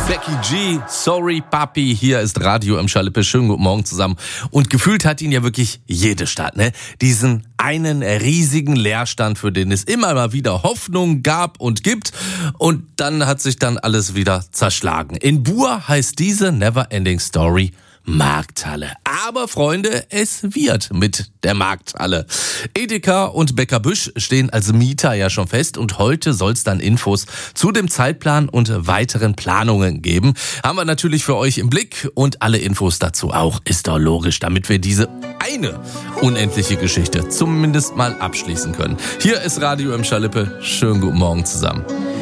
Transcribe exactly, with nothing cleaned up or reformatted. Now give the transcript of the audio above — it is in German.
Becky G, Sorry Papi, hier ist Radio im Schalippe. Schönen guten Morgen zusammen. Und gefühlt hat ihn ja wirklich jede Stadt, ne? Diesen einen riesigen Leerstand, für den es immer mal wieder Hoffnung gab und gibt. Und dann hat sich dann alles wieder zerschlagen. In Buer heißt diese Neverending Story Markthalle. Aber Freunde, es wird mit der Markthalle. Edeka und Bäcker Büsch stehen als Mieter ja schon fest und heute soll es dann Infos zu dem Zeitplan und weiteren Planungen geben. Haben wir natürlich für euch im Blick und alle Infos dazu auch, ist doch logisch, damit wir diese eine unendliche Geschichte zumindest mal abschließen können. Hier ist Radio im Schalippe. Schönen guten Morgen zusammen.